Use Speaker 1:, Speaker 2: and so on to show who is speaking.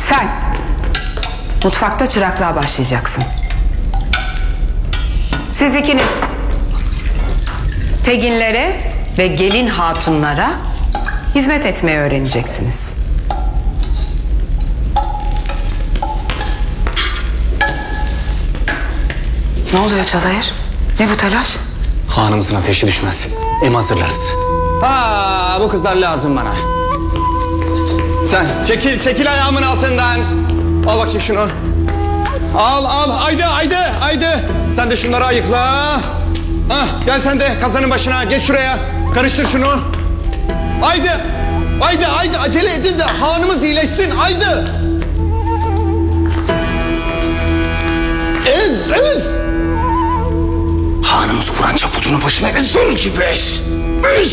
Speaker 1: Sen mutfakta çıraklığa başlayacaksın. Siz ikiniz teginlere ve gelin hatunlara hizmet etmeyi öğreneceksiniz. Ne oluyor Çalayır? Ne bu telaş?
Speaker 2: Hanımızın ateşi düşmez. Em hazırlarız.
Speaker 3: Ha, bu kızlar lazım bana. Sen çekil ayağımın altından. Al bakayım şunu. Al, haydi. Sen de şunları ayıkla. Ah, gel sen de kazanın başına, geç şuraya. Karıştır şunu. Haydi, acele edin de hanımız iyileşsin, haydi. Ez.
Speaker 2: Hanımızı vuran çapucunun başına ezir gibi ez. Ez.